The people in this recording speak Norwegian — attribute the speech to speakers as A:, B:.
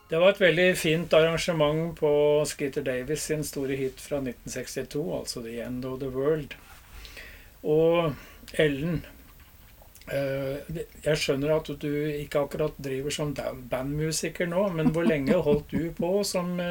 A: Det var et veldig fint arrangement på Skeeter Davis sin store hit fra 1962, altså The End of the World. Og Ellen, jeg skjønner at du ikke akkurat driver som bandmusiker nå, men hvor lenge holdt du på som